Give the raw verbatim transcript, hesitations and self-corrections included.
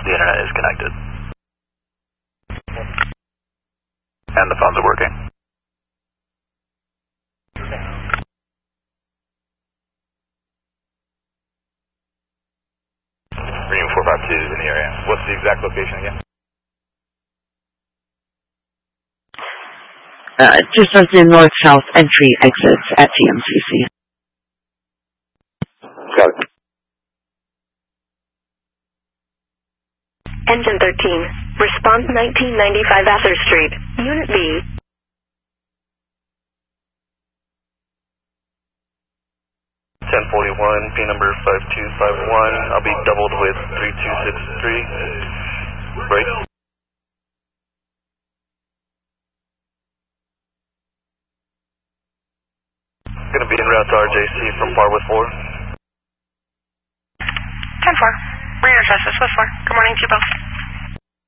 The internet is connected. And the phones are working. Premium four five two is in the area. What's the exact location again? Uh, just as the north-south entry exits at T M C C. Got it. Engine thirteen, response nineteen ninety-five Vassar Street, Unit B. ten forty-one, P number five two five one, I'll be doubled with three two six three. Break. Gonna be en route to R J C from par with four. ten four. Rear addresses with four. Good morning to you both.